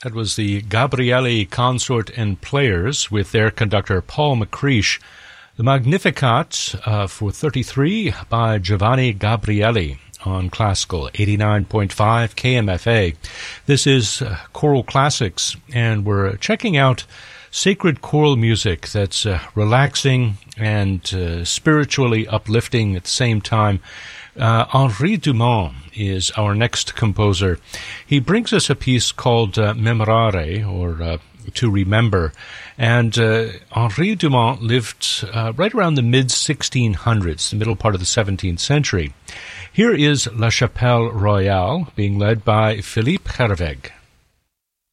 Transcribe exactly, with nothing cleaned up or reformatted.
That was the Gabrieli Consort and Players with their conductor Paul McCreish. The Magnificat uh, for thirty-three by Giovanni Gabrieli on Classical eighty-nine point five K M F A. This is uh, Choral Classics, and we're checking out sacred choral music that's uh, relaxing and uh, spiritually uplifting at the same time. Uh, Henri Dumont is our next composer. He brings us a piece called uh, Memorare, or uh, To Remember. And uh, Henri Dumont lived uh, right around the mid sixteen hundreds, the middle part of the seventeenth century. Here is La Chapelle Royale, being led by Philippe Herveg.